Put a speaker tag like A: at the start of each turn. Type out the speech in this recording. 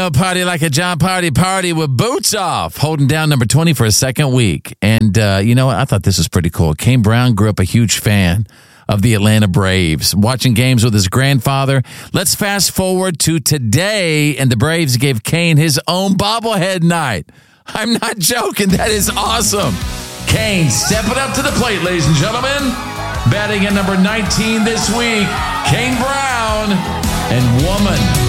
A: Party like a John Party with boots off, holding down number 20 for a second week. And you know what? I thought this was pretty cool. Kane Brown grew up a huge fan of the Atlanta Braves, watching games with his grandfather. Let's fast forward to today, and the Braves gave Kane his own bobblehead night. I'm not joking. That is awesome. Kane stepping up to the plate, ladies and gentlemen. Batting at number 19 this week, Kane Brown and woman.